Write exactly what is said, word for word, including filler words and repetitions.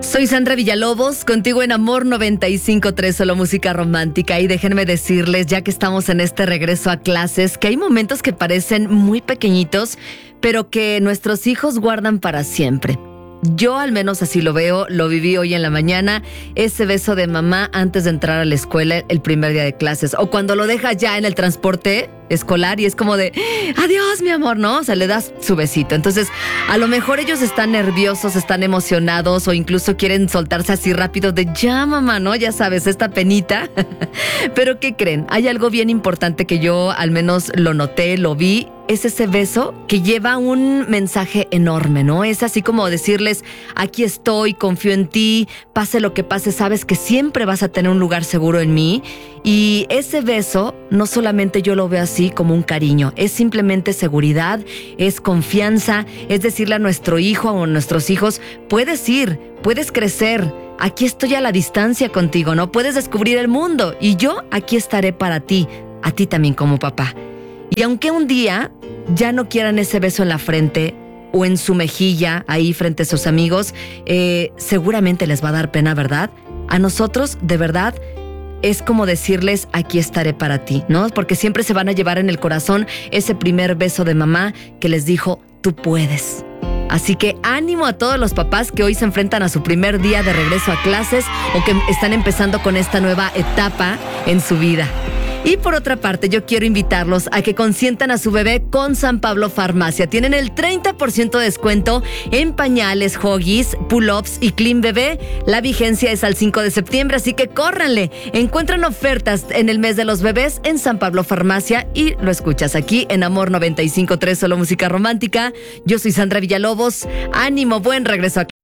Soy Sandra Villalobos, contigo en Amor noventa y cinco punto tres, solo música romántica. Y déjenme decirles, ya que estamos en este regreso a clases, que hay momentos que parecen muy pequeñitos, pero que nuestros hijos guardan para siempre. Yo al menos así lo veo, lo viví hoy en la mañana, ese beso de mamá antes de entrar a la escuela el primer día de clases, o cuando lo deja ya en el transporte escolar y es como de, adiós mi amor, ¿no? O sea, le das su besito. Entonces, a lo mejor ellos están nerviosos, están emocionados o incluso quieren soltarse así rápido de, ya mamá, ¿no? Ya sabes, esta penita. Pero ¿qué creen? Hay algo bien importante que yo al menos lo noté, lo vi. Es ese beso que lleva un mensaje enorme, ¿no? Es así como decirles, aquí estoy, confío en ti, pase lo que pase, sabes que siempre vas a tener un lugar seguro en mí. Y ese beso, no solamente yo lo veo así como un cariño, es simplemente seguridad, es confianza, es decirle a nuestro hijo o a nuestros hijos, puedes ir, puedes crecer, aquí estoy a la distancia contigo, ¿no? Puedes descubrir el mundo y yo aquí estaré para ti, a ti también como papá. Y aunque un día ya no quieran ese beso en la frente o en su mejilla, ahí frente a sus amigos, eh, seguramente les va a dar pena, ¿verdad? A nosotros, de verdad, es como decirles, aquí estaré para ti, ¿no? Porque siempre se van a llevar en el corazón ese primer beso de mamá que les dijo, tú puedes. Así que ánimo a todos los papás que hoy se enfrentan a su primer día de regreso a clases o que están empezando con esta nueva etapa en su vida. Y por otra parte, yo quiero invitarlos a que consientan a su bebé con San Pablo Farmacia. Tienen el treinta por ciento de descuento en pañales, Huggies, Pull-Ups y Clean Bebé. La vigencia es al cinco de septiembre, así que córranle. Encuentran ofertas en el mes de los bebés en San Pablo Farmacia y lo escuchas aquí en Amor noventa y cinco punto tres, solo música romántica. Yo soy Sandra Villalobos. Ánimo, buen regreso a